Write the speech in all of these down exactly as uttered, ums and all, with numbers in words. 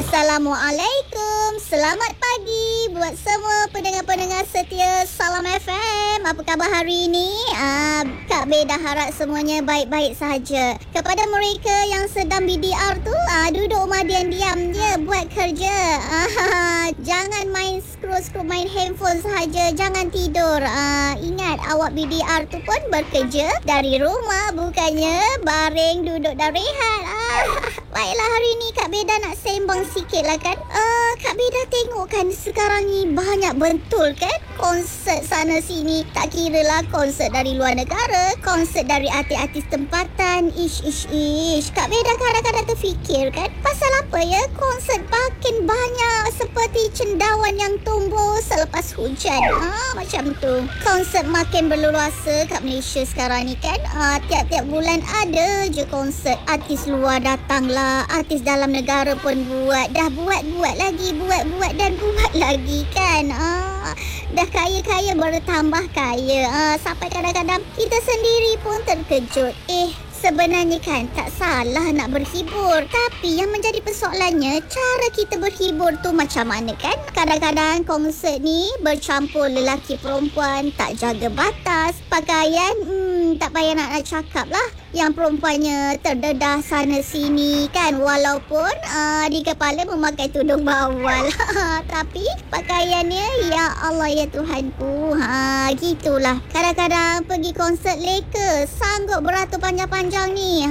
Assalamualaikum. Selamat pagi buat semua pendengar-pendengar setia Salam F M. Apa khabar hari ini? Uh, Kak Beda harap semuanya baik-baik sahaja. Kepada mereka yang sedang B D R tu, uh, duduk rumah diam-diam je buat kerja. Uh, jangan main scroll-scroll, main handphone sahaja. Jangan tidur. Uh, ingat, awak B D R tu pun bekerja dari rumah, bukannya baring duduk dan rehat. Uh, baiklah, hari ni Kak Beda nak sembang sikit lah kan. Uh, Kak Beda tengok kan sekarang ni banyak betul kan konsert sana sini. Tak kira lah konsert dari luar negara, konsert dari artis-artis tempatan. Ish, ish, ish. Kak Beda kadang-kadang terfikir kan, pasal apa ya konsert makin banyak seperti cendawan yang tumbuh selepas hujan. Ah, macam tu. Konsert makin berleluasa kat Malaysia sekarang ni kan. Ah, tiap-tiap bulan ada je konsert. Artis luar datang lah, artis dalam negara pun buat. Dah buat-buat lagi, buat-buat dan buat lagi kan. Ah, dah kaya-kaya bertambah kaya. Ah, sampai kadang-kadang kita sendiri pun terkejut. Eh, sebenarnya kan tak salah nak berhibur. Tapi yang menjadi persoalannya, cara kita berhibur tu macam mana kan? Kadang-kadang konsert ni bercampur lelaki perempuan, tak jaga batas. Pakaian, hmm, tak payah nak, nak cakap lah. Yang perempuannya terdedah sana sini kan. Walaupun uh, di kepala memakai tudung bawal. Tapi pakaiannya, ya Allah ya Tuhanku. Ha, gitulah. Kadang-kadang pergi konsert leka, sanggup beratur panjang-panjang ni.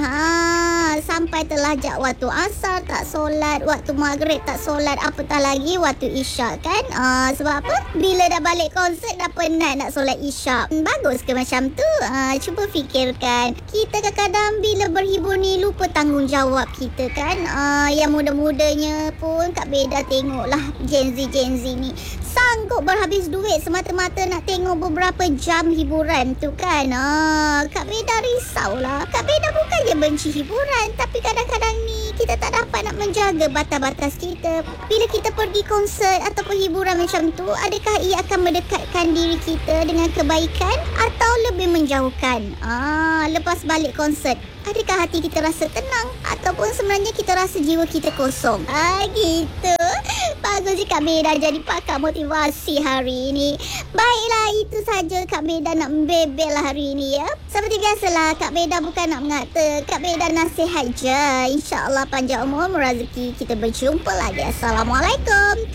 Ha, sampai terlajak waktu asar tak solat, waktu maghrib tak solat, apatah lagi waktu isyak kan. Uh, sebab apa? Bila dah balik konsert dah penat nak solat isyak. Bagus ke macam tu? Uh, cuba fikirkan. Kita kadang-kadang bila berhibur ni lupa tanggungjawab kita kan. Uh, yang muda-mudanya pun Kak Beda tengoklah Gen Z Gen Z ni sanggup berhabis duit semata-mata nak tengok beberapa jam hiburan tu kan. Uh, Kak Beda risaulah. Kak Beda bukannya benci hiburan, tapi kadang-kadang ni kita tak dapat nak menjaga batas-batas kita. Bila kita pergi konsert ataupun hiburan macam tu, adakah ia akan mendekatkan diri kita dengan kebaikan atau lebih menjauhkan? Ah, lepas balik konsert, adakah hati kita rasa tenang ataupun sebenarnya kita rasa jiwa kita kosong? Ah, gitu. Bagus je Kak Beda jadi pakar motivasi hari ini. Baiklah, itu saja Kak Beda nak membebel hari ini ya. Seperti biasalah, Kak Beda bukan nak mengata, Kak Beda nasihat je. InsyaAllah panjang umur, rezeki, kita berjumpa lagi. Assalamualaikum.